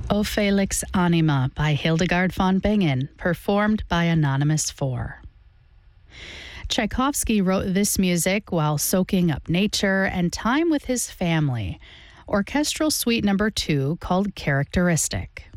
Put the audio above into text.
O Felix Anima by Hildegard von Bingen, performed by Anonymous 4. Tchaikovsky wrote this music while soaking up nature and time with his family. Orchestral Suite No. 2, called Characteristic.